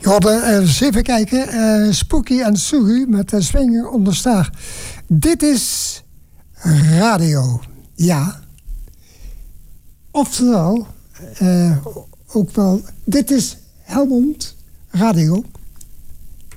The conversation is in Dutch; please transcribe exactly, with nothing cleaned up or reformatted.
hadden uh, eens even kijken. Uh, Spooky en Sugi met de Swinging on the Star. Dit is radio. Ja. Oftewel, uh, ook wel, dit is Helmond Radio.